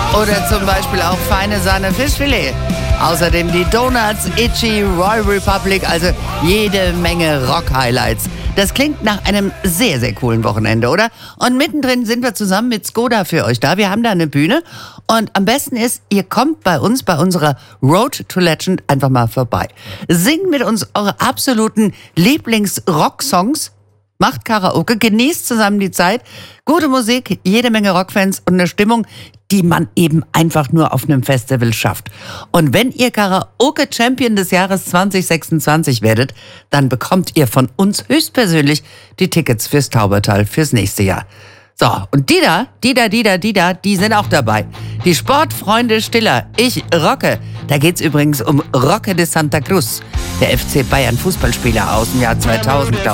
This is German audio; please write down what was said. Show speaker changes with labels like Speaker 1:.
Speaker 1: Oder zum Beispiel auch feine Sahne Fischfilet. Außerdem die Donuts, Itchy, Royal Republic, also jede Menge Rock-Highlights. Das klingt nach einem sehr, sehr coolen Wochenende, oder? Und mittendrin sind wir zusammen mit Skoda für euch da. Wir haben da eine Bühne und am besten ist, ihr kommt bei uns, bei unserer Road to Legend einfach mal vorbei. Singt mit uns eure absoluten Lieblings-Rock-Songs. Macht Karaoke, genießt zusammen die Zeit, gute Musik, jede Menge Rockfans und eine Stimmung, die man eben einfach nur auf einem Festival schafft. Und wenn ihr Karaoke-Champion des Jahres 2026 werdet, dann bekommt ihr von uns höchstpersönlich die Tickets fürs Taubertal fürs nächste Jahr. So, und die sind auch dabei. Die Sportfreunde Stiller, ich rocke. Da geht's übrigens um Roque de Santa Cruz, der FC Bayern Fußballspieler aus dem Jahr 2000.